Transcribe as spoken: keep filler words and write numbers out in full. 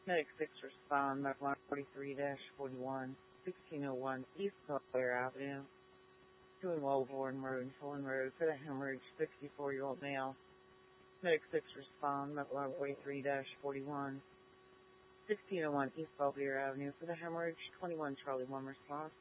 Medic six respond, Medical forty-three forty-one, sixteen oh one East Butler Avenue, doing Wellborn Road and Fulton Road for the hemorrhage, sixty-four-year-old male. Medic six respond, Medical forty-three forty-one, sixteen oh one East Belvedere Avenue for the hemorrhage, twenty-one Charlie one response.